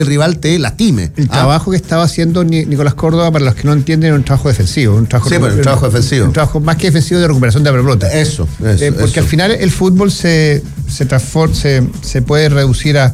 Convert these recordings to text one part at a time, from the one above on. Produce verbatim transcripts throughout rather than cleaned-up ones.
el rival te lastime. El ¿ah? trabajo que estaba haciendo Nicolás Córdoba, para los que no entienden, es un trabajo defensivo. Un trabajo, sí, pero un trabajo defensivo. Un trabajo más que defensivo de recuperación de la pelota. Eso, eso. Eh, porque eso. al final el fútbol se, se, transforma, se, se puede reducir a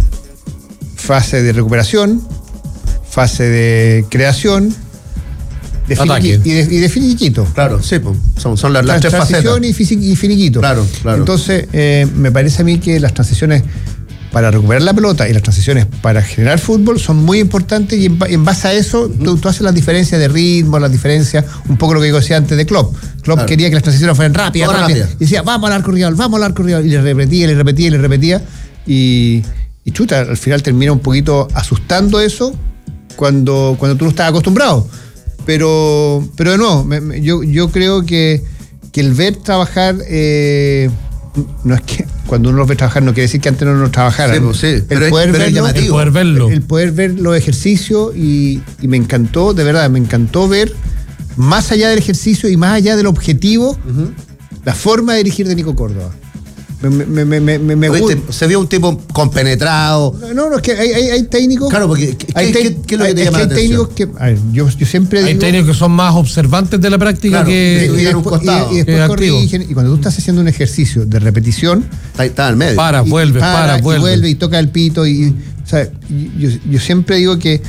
fase de recuperación, fase de creación de finiqui, y, de, y de finiquito. Claro, sí, pues, son, son las, las tres facetas. Transición y, y finiquito. Claro, claro. Entonces, eh, me parece a mí que las transiciones para recuperar la pelota y las transiciones para generar fútbol son muy importantes, y en, en base a eso uh-huh. tú, tú haces las diferencias de ritmo, las diferencias, un poco lo que yo decía antes de Klopp. Klopp claro. quería que las transiciones fueran rápidas, rápidas. Rápida. Y decía, vamos al arco rival, vamos al arco rival. Y le repetía, le repetía, le repetía. Y, y chuta, al final termina un poquito asustando eso cuando, cuando tú no estás acostumbrado. Pero, pero de nuevo, me, me, yo, yo creo que, que el ver trabajar, eh, no es que cuando uno los ve trabajar no quiere decir que antes no nos trabajaran. Sí, pues sí, el, pero poder es, pero verlo, es el poder verlo. El poder ver los ejercicios y, y me encantó, de verdad, me encantó ver más allá del ejercicio y más allá del objetivo, uh-huh. la forma de dirigir de Nico Córdoba. Me, me, me, me, me, me gusta. Se vio un tipo compenetrado. No, no, no, es que hay, hay, hay técnicos. Claro, porque ¿qué, hay qué, qué, qué es lo que te hay, llama es la que hay atención? técnicos que. A ver, yo, yo siempre hay digo. Hay técnicos que son más observantes de la práctica, claro, que. Y, y, después, y, y después corrigen. Y cuando tú estás haciendo un ejercicio de repetición. Está, está al medio. Para, y, vuelve, para, para, y vuelve. vuelve y toca el pito. Y, o sea, yo, yo siempre digo que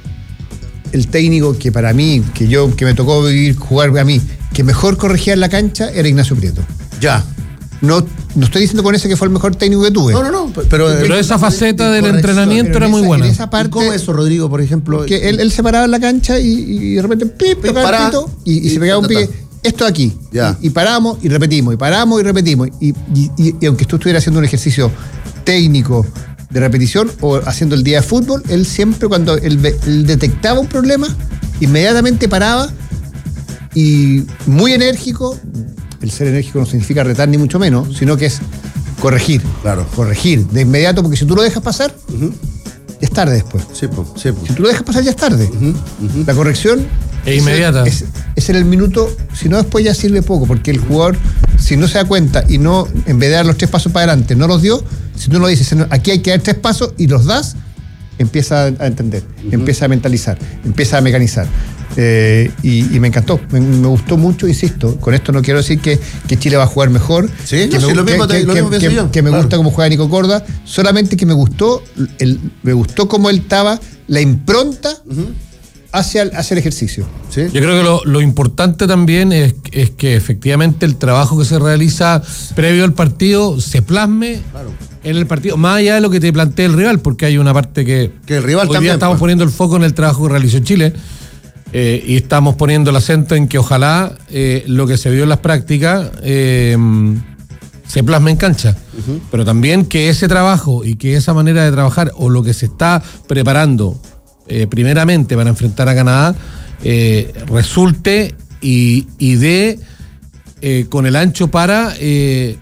el técnico que para mí, que yo, que me tocó vivir, jugar a mí, que mejor corregía en la cancha era Ignacio Prieto. Ya. No, no estoy diciendo con eso que fue el mejor técnico que tuve. No, no, no. Pero, pero esa faceta del entrenamiento era muy buena. Esa parte, ¿y cómo eso, Rodrigo, por ejemplo? Que él, él se paraba en la cancha y, y de repente pip, pip, tocaba el pito y, y, y se pegaba un pique. Esto aquí. Ya. Y, y paramos y repetimos, y paramos y repetimos. Y, y, y, y aunque tú estuvieras haciendo un ejercicio técnico de repetición o haciendo el día de fútbol, él siempre cuando él, él detectaba un problema, inmediatamente paraba y muy enérgico. El ser enérgico no significa retar ni mucho menos, sino que es corregir. Claro. Corregir de inmediato, porque si tú lo dejas pasar, uh-huh. ya es tarde después. Sí, po, sí, po. Si tú lo dejas pasar, ya es tarde. Uh-huh, uh-huh. La corrección es inmediata. Es, es en el minuto, si no después ya sirve poco, porque el jugador, si no se da cuenta y no, en vez de dar los tres pasos para adelante, no los dio, si tú no lo dices, aquí hay que dar tres pasos y los das, empieza a entender, uh-huh. empieza a mentalizar, empieza a mecanizar. Eh, y, y me encantó, me, me gustó mucho, insisto, con esto no quiero decir que, que Chile va a jugar mejor, sí, que, no, me, sí, lo mismo, que, te, lo que, mismo que, yo. que me claro. gusta cómo juega Nico Córdoba, solamente que me gustó el, me gustó cómo él estaba, la impronta uh-huh. hacia, el, hacia el ejercicio. ¿Sí? Yo creo que lo, lo importante también es, es que efectivamente el trabajo que se realiza previo al partido se plasme claro. en el partido, más allá de lo que te plantea el rival, porque hay una parte que, que el rival hoy también, día estamos pues. poniendo el foco en el trabajo que realizó Chile. Eh, y estamos poniendo el acento en que ojalá eh, lo que se vio en las prácticas eh, se plasme en cancha, uh-huh. pero también que ese trabajo y que esa manera de trabajar o lo que se está preparando eh, primeramente para enfrentar a Canadá eh, resulte y, y dé eh, con el ancho para eh,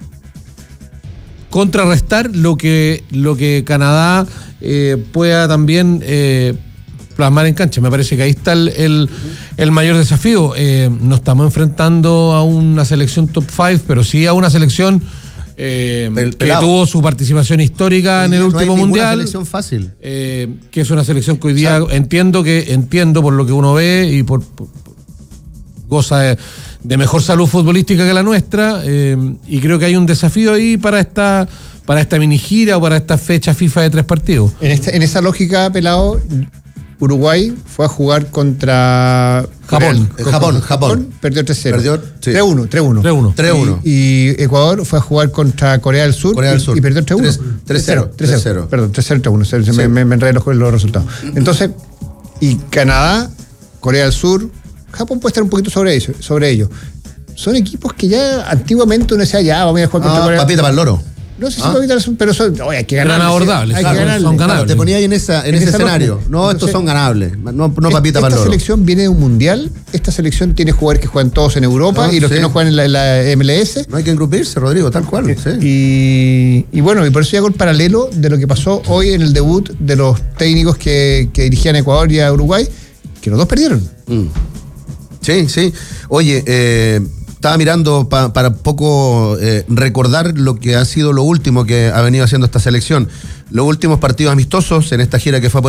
contrarrestar lo que, lo que Canadá eh, pueda también eh, plasmar en cancha. Me parece que ahí está el, el, el mayor desafío. Eh, no estamos enfrentando a una selección top cinco, pero sí a una selección eh, que tuvo su participación histórica en el no último hay mundial. Una selección fácil. Eh, que es una selección que hoy día o sea, entiendo que entiendo por lo que uno ve y por, por, por goza de, de mejor salud futbolística que la nuestra, eh, y creo que hay un desafío ahí para esta para esta mini gira o para esta fecha FIFA de tres partidos. En, esta, en esa lógica, Pelado, Uruguay fue a jugar contra Japón. Con, Japón, Japón, Japón. Perdió tres cero. Perdió, sí. tres uno, tres uno. tres uno. tres uno. Y, y Ecuador fue a jugar contra Corea del Sur, Corea del Sur. Y, y perdió tres uno. tres cero. tres cero. Perdón, tres cero, tres uno. Se, sí. me, me, me enredé los, los resultados. Entonces, y Canadá, Corea del Sur, Japón puede estar un poquito sobre ellos. Sobre ellos. Son equipos que ya antiguamente uno decía, ya, vamos a jugar contra ah, Corea. Papita para el loro. No sé si ¿Ah? papita, pero son, oye, hay que ganar. Eran abordables, hay claro, que ganarle. son ganables. Claro, te ponía ahí en, esa, en, en ese escenario. Lógica. No, entonces, estos son ganables. No, no papita para el loro. Esta selección viene de un mundial. Esta selección tiene jugadores que juegan todos en Europa no, y los sí. que no juegan en la, en la M L S. No hay que engrupirse, Rodrigo, tal cual. Sí. Y, y bueno, y por eso hago el paralelo de lo que pasó hoy en el debut de los técnicos que, que dirigían a Ecuador y a Uruguay, que los dos perdieron. Mm. Sí, sí. Oye, eh, estaba mirando pa, para poco eh, recordar lo que ha sido lo último que ha venido haciendo esta selección. Los últimos partidos amistosos en esta gira que fue por